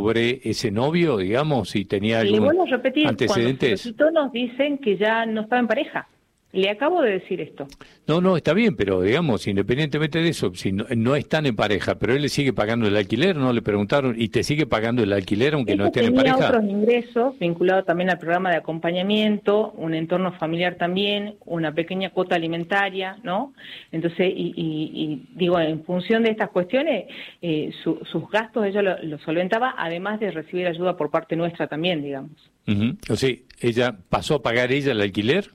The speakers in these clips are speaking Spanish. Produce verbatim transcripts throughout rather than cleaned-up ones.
sobre ese novio, digamos, si tenía Le algún vuelvo a repetir, antecedentes. cuando nos dicen que ya no estaba en pareja. Le acabo de decir esto. No, no, está bien, pero digamos, independientemente de eso, si no, no están en pareja, pero él le sigue pagando el alquiler, ¿no? Le preguntaron, ¿y te sigue pagando el alquiler aunque Ella no estén en tenía pareja? otros ingresos vinculados también al programa de acompañamiento, un entorno familiar también, una pequeña cuota alimentaria, ¿no? Entonces, y, y, y digo, en función de estas cuestiones, eh, su, sus gastos ella lo, lo solventaba, además de recibir ayuda por parte nuestra también, digamos. Uh-huh. O sea, ¿ella pasó a pagar ella el alquiler?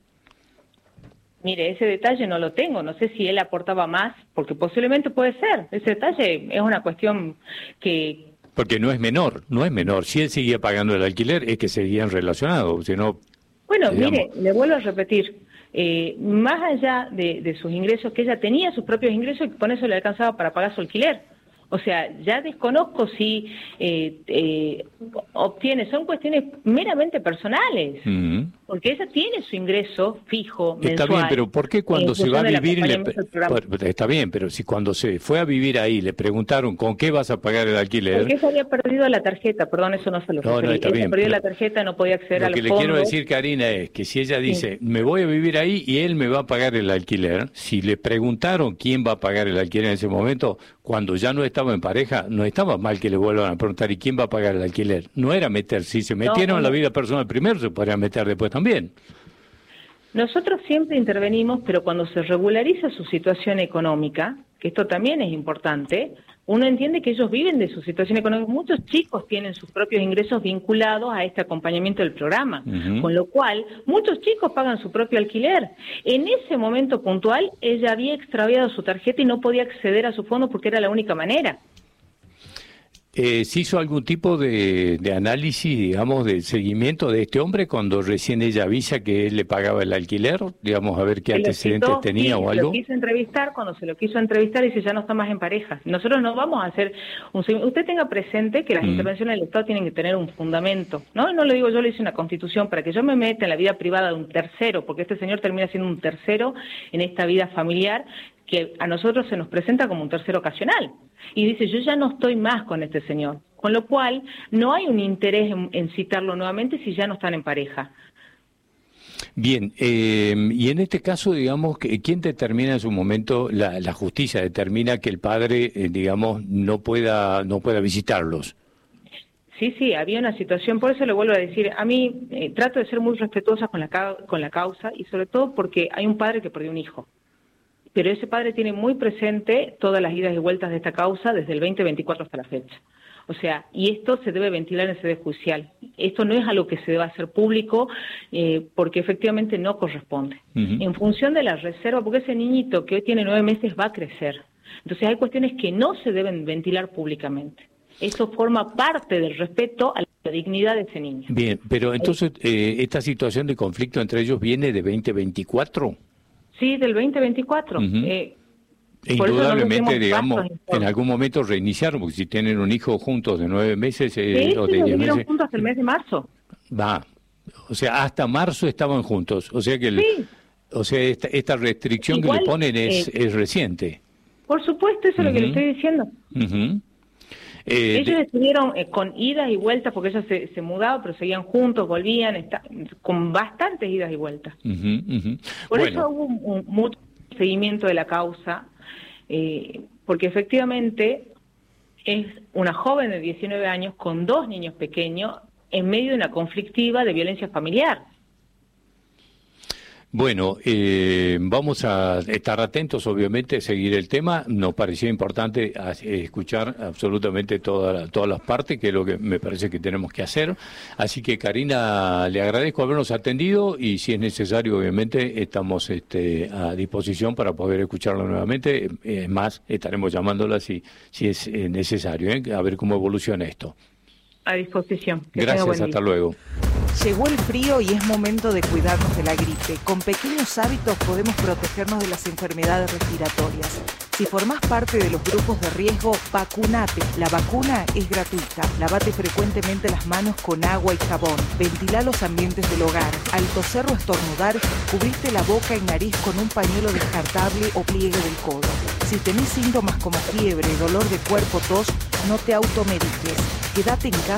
Mire, ese detalle no lo tengo, no sé si él aportaba más, porque posiblemente puede ser, ese detalle es una cuestión que... Porque no es menor, no es menor, si él seguía pagando el alquiler es que seguían relacionados, si no... Bueno, digamos... mire, le vuelvo a repetir, eh, más allá de, de sus ingresos, que ella tenía sus propios ingresos y con eso le alcanzaba para pagar su alquiler. O sea, ya desconozco si eh, eh, obtiene, son cuestiones meramente personales, uh-huh. porque ella tiene su ingreso fijo mensual. Está bien, pero ¿por qué cuando se va a vivir... Le, está bien, pero si cuando se fue a vivir ahí le preguntaron ¿con qué vas a pagar el alquiler? Porque ella había perdido la tarjeta, perdón, eso no se lo no, no, está bien, perdió la tarjeta, no podía acceder a los fondos. Lo que le quiero decir, Karina, es que si ella dice, sí. me voy a vivir ahí y él me va a pagar el alquiler, si le preguntaron quién va a pagar el alquiler en ese momento, cuando ya no estaba en pareja, no estaba mal que le vuelvan a preguntar ¿y quién va a pagar el alquiler? No era meter, si se metieron no, no. en la vida personal primero, se podrían meter después también. Nosotros siempre intervenimos, pero cuando se regulariza su situación económica, que esto también es importante, uno entiende que ellos viven de su situación económica. Muchos chicos tienen sus propios ingresos vinculados a este acompañamiento del programa, uh-huh. con lo cual muchos chicos pagan su propio alquiler. En ese momento puntual, ella había extraviado su tarjeta y no podía acceder a su fondo porque era la única manera. Eh, ¿Se hizo algún tipo de, de análisis, digamos, de seguimiento de este hombre cuando recién ella avisa que él le pagaba el alquiler? Digamos, a ver qué se antecedentes citó, tenía sí, o algo. Se lo quiso entrevistar, cuando se lo quiso entrevistar dice ya no está más en pareja. Nosotros no vamos a hacer un seguimiento. Usted tenga presente que las mm. intervenciones del Estado tienen que tener un fundamento, ¿no? No lo digo yo, le hice una constitución para que yo me meta en la vida privada de un tercero, porque este señor termina siendo un tercero en esta vida familiar que a nosotros se nos presenta como un tercero ocasional. Y dice, yo ya no estoy más con este señor. Con lo cual, no hay un interés en, en citarlo nuevamente si ya no están en pareja. Bien, eh, y en este caso, digamos, ¿quién determina en su momento, la, la justicia determina que el padre, eh, digamos, no pueda, no pueda visitarlos? Sí, sí, había una situación, por eso le vuelvo a decir, a mí eh, trato de ser muy respetuosa con la, con la causa y sobre todo porque hay un padre que perdió un hijo. Pero ese padre tiene muy presente todas las idas y vueltas de esta causa desde el veinte veinticuatro hasta la fecha. O sea, y esto se debe ventilar en sede judicial. Esto no es algo que se deba hacer público eh, porque efectivamente no corresponde. Uh-huh. En función de la reserva, porque ese niñito que hoy tiene nueve meses va a crecer. Entonces hay cuestiones que no se deben ventilar públicamente. Eso forma parte del respeto a la dignidad de ese niño. Bien, pero entonces, eh, ¿esta situación de conflicto entre ellos viene de veinte veinticuatro? Sí, del veinte veinticuatro. Uh-huh. eh, e indudablemente, no digamos, en algún momento reiniciaron, porque si tienen un hijo juntos de nueve meses eh, sí, o de sí, diez meses... juntos hasta el mes de marzo. Va, o sea, hasta marzo estaban juntos. O sea que, el, sí. o sea, esta, esta restricción Igual, que le ponen es, eh, es reciente. Por supuesto, eso uh-huh. es lo que le estoy diciendo. Uh-huh. Eh, Ellos estuvieron eh, con idas y vueltas porque ella se, se mudaba, pero seguían juntos, volvían, está, con bastantes idas y vueltas. Uh-huh, uh-huh. Por bueno. eso hubo un, un, mucho seguimiento de la causa, eh, porque efectivamente es una joven de diecinueve años con dos niños pequeños en medio de una conflictiva de violencia familiar. Bueno, eh, vamos a estar atentos, obviamente, a seguir el tema. Nos pareció importante escuchar absolutamente toda, todas las partes, que es lo que me parece que tenemos que hacer. Así que, Karina, le agradezco habernos atendido y, si es necesario, obviamente, estamos este, a disposición para poder escucharla nuevamente. Es más, estaremos llamándola si, si es necesario, ¿eh? A ver cómo evoluciona esto. A disposición. Que Gracias, hasta luego. Llegó el frío y es momento de cuidarnos de la gripe. Con pequeños hábitos podemos protegernos de las enfermedades respiratorias. Si formás parte de los grupos de riesgo, vacunate. La vacuna es gratuita. Lavate frecuentemente las manos con agua y jabón. Ventilá los ambientes del hogar. Al toser o estornudar, cubriste la boca y nariz con un pañuelo descartable o pliegue del codo. Si tenés síntomas como fiebre, dolor de cuerpo, tos, no te automediques. Quédate en casa.